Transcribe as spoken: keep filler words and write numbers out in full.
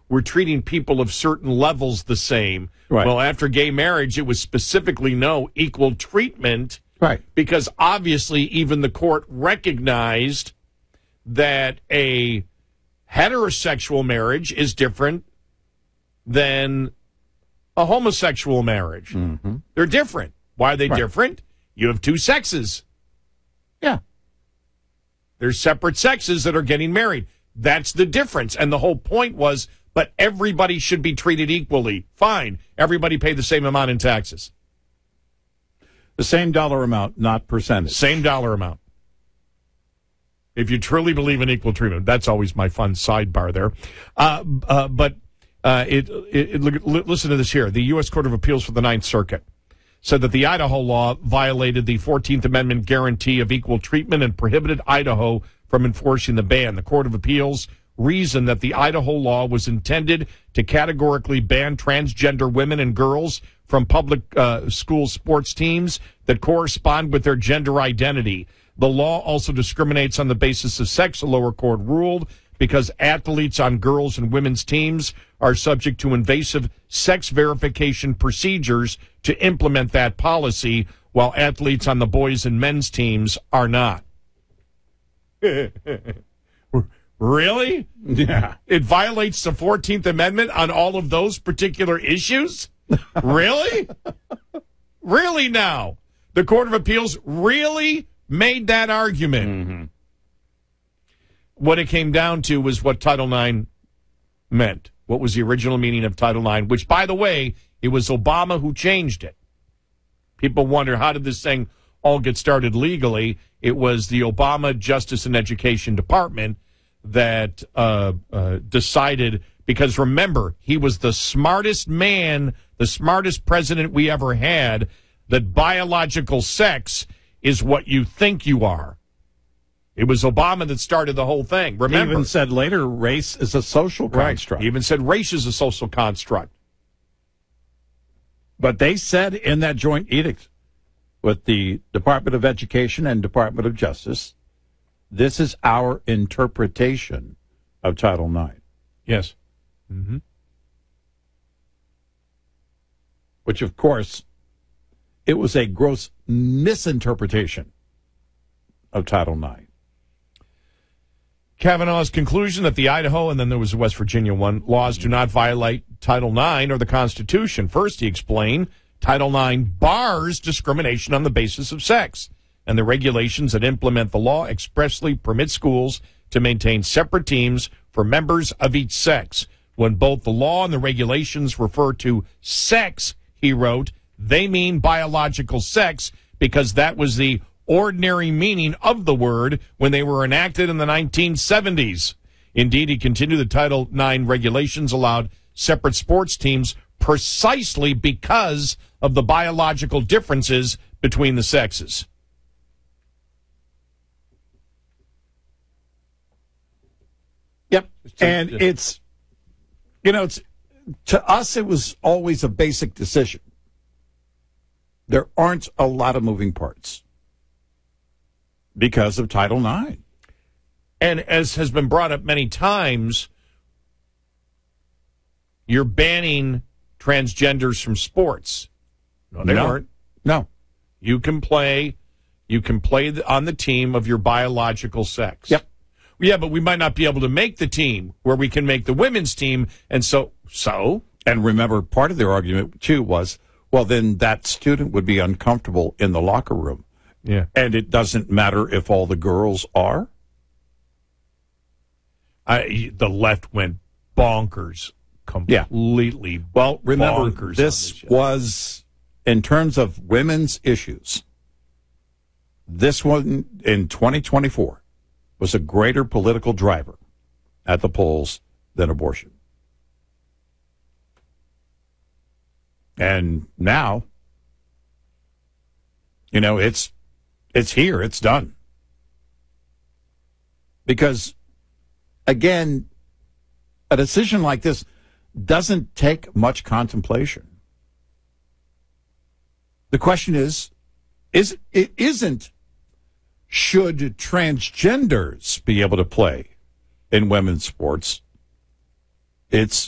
we're treating people of certain levels the same. Right. Well, after gay marriage, it was specifically no equal treatment. Right. Because obviously even the court recognized that a heterosexual marriage is different than a homosexual marriage. Mm-hmm. They're different. Why are they Right. different? You have two sexes. Yeah. There's separate sexes that are getting married. That's the difference. And the whole point was, but everybody should be treated equally. Fine. Everybody pay the same amount in taxes. The same dollar amount, not percentage. Same dollar amount. If you truly believe in equal treatment, that's always my fun sidebar there. Uh, uh, but uh, it, it, it, look, listen to this here. The U S Court of Appeals for the Ninth Circuit said that the Idaho law violated the fourteenth Amendment guarantee of equal treatment and prohibited Idaho from enforcing the ban. The Court of Appeals reasoned that the Idaho law was intended to categorically ban transgender women and girls from public uh, school sports teams that correspond with their gender identity. The law also discriminates on the basis of sex, the lower court ruled, because athletes on girls' and women's teams are subject to invasive sex verification procedures to implement that policy, while athletes on the boys' and men's teams are not. Really? Yeah. It violates the fourteenth Amendment on all of those particular issues? Really? Really now? The Court of Appeals really made that argument. Mm-hmm. What it came down to was what Title nine meant. What was the original meaning of Title nine, which, by the way, it was Obama who changed it. People wonder, how did this thing all get started legally? It was the Obama Justice and Education Department that uh, uh, decided, because remember, he was the smartest man, the smartest president we ever had, that biological sex is what you think you are. It was Obama that started the whole thing. Remember, He even said later race is a social construct. He even said race is a social construct. But they said in that joint edict with the Department of Education and Department of Justice, this is our interpretation of Title nine. Yes. Mm-hmm. Which, of course, it was a gross misinterpretation of Title nine. Kavanaugh's conclusion that the Idaho, and then there was the West Virginia one, laws do not violate Title nine or the Constitution. First, he explained, Title nine bars discrimination on the basis of sex, and the regulations that implement the law expressly permit schools to maintain separate teams for members of each sex. When both the law and the regulations refer to sex, he wrote, they mean biological sex, because that was the ordinary meaning of the word when they were enacted in the nineteen seventies. Indeed, he continued, the Title nine regulations allowed separate sports teams precisely because of the biological differences between the sexes. Yep. And it's, you know, it's, to us, it was always a basic decision. There aren't a lot of moving parts because of Title nine. And as has been brought up many times, you're banning transgenders from sports. No, they No. weren't. No. You can play, you can play on the team of your biological sex. Yep. Yeah, but we might not be able to make the team where we can make the women's team, and so so. And remember, part of their argument, too, was, well, then that student would be uncomfortable in the locker room. Yeah. And it doesn't matter if all the girls are? I, the left went bonkers, completely. Yeah. Well, remember, bonkers this, this was, in terms of women's issues, this one in twenty twenty-four was a greater political driver at the polls than abortion. And now, you know, it's it's here, it's done. Because, again, a decision like this doesn't take much contemplation. The question is, is it isn't should transgenders be able to play in women's sports? It's